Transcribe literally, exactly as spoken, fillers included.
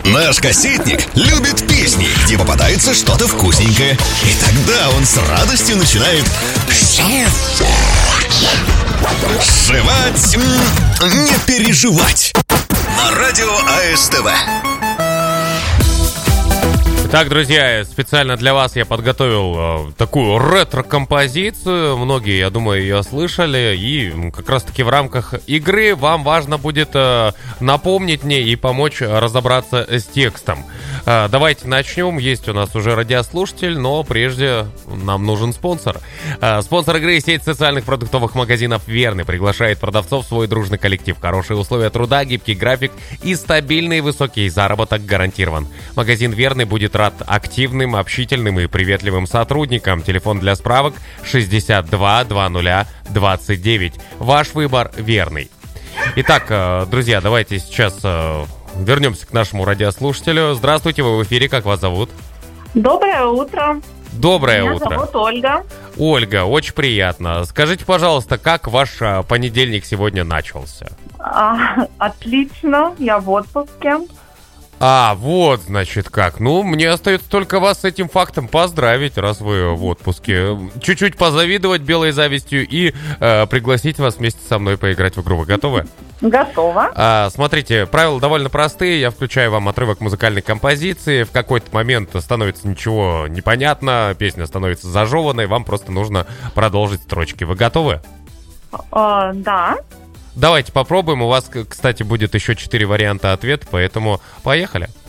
Наш кассетник любит песни, где попадается что-то вкусненькое. И тогда он с радостью начинает жевать, не переживать. На радио АСТВ. Так, друзья, специально для вас я подготовил э, такую ретро-композицию. Многие, я думаю, ее слышали. И как раз-таки в рамках игры вам важно будет э, напомнить мне и помочь разобраться с текстом. Э, давайте начнем. Есть у нас уже радиослушатель, но прежде нам нужен спонсор. Э, спонсор игры — сеть социальных продуктовых магазинов «Верный» приглашает продавцов в свой дружный коллектив. Хорошие условия труда, гибкий график и стабильный высокий заработок гарантирован. Магазин «Верный» будет рад активным, общительным и приветливым сотрудникам. Телефон для справок шестьдесят два двадцать двадцать девять. Ваш выбор верный. Итак, друзья, давайте сейчас вернемся к нашему радиослушателю. Здравствуйте, вы в эфире, как вас зовут? Доброе утро. Доброе Меня утро. Меня зовут Ольга. Ольга, очень приятно. Скажите, пожалуйста, как ваш понедельник сегодня начался? А, отлично, я в отпуске. А, вот, значит, как. Ну, мне остается только вас с этим фактом поздравить, раз вы в отпуске. Чуть-чуть позавидовать белой завистью и э, пригласить вас вместе со мной поиграть в игру. Вы готовы? Готова. А, смотрите, правила довольно простые. Я включаю вам отрывок музыкальной композиции. В какой-то момент становится ничего непонятно, песня становится зажеванной. Вам просто нужно продолжить строчки. Вы готовы? А, да. Давайте попробуем. У вас, кстати, будет еще четыре варианта ответа, поэтому поехали.